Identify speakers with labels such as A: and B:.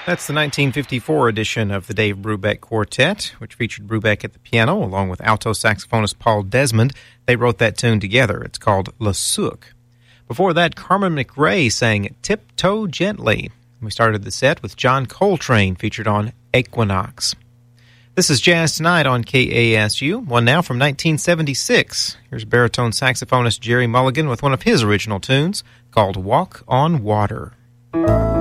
A: That's the 1954 edition of the Dave Brubeck Quartet, which featured Brubeck at the piano along with alto saxophonist Paul Desmond. They wrote that tune together. It's called Le Souk. Before that, Carmen McRae sang Tiptoe Gently. We started the set with John Coltrane featured on Equinox. This is Jazz Tonight on KASU, one now from 1976. Here's baritone saxophonist Jerry Mulligan with one of his original tunes called Walk on Water.